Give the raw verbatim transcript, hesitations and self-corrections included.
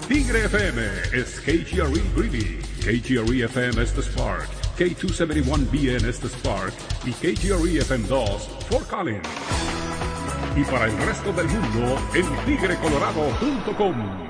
Tigre F M es K G R E Greeley, K G R E F M Estes Park, K doscientos setenta y uno B N Estes Park y K G R E F M dos Fort Collins. Y para el resto del mundo en tigre colorado punto com.